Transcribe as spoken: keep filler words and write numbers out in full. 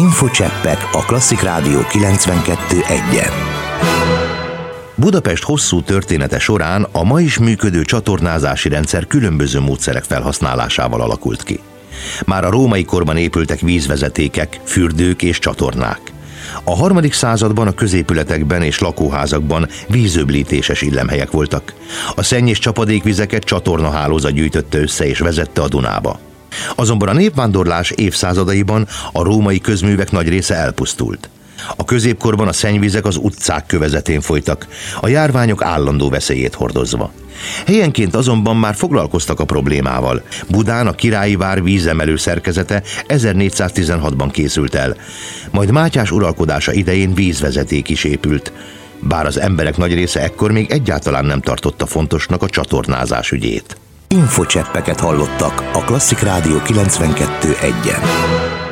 Infocseppek a Klasszik Rádió kilencvenkettő egyen. Budapest hosszú története során a ma is működő csatornázási rendszer különböző módszerek felhasználásával alakult ki. Már a római korban épültek vízvezetékek, fürdők és csatornák. A harmadik században a középületekben és lakóházakban vízöblítéses illemhelyek voltak. A szenny és csapadékvizeket csatornahálózat gyűjtötte össze és vezette a Dunába. Azonban a népvándorlás évszázadaiban a római közművek nagy része elpusztult. A középkorban a szennyvizek az utcák kövezetén folytak, a járványok állandó veszélyét hordozva. Helyenként azonban már foglalkoztak a problémával. Budán a királyi vár vízemelő szerkezete ezernégyszáztizenhatban készült el, majd Mátyás uralkodása idején vízvezeték is épült, bár az emberek nagy része ekkor még egyáltalán nem tartotta fontosnak a csatornázás ügyét. Infocseppeket hallottak a Klasszik Rádió kilencvenkettő egyen.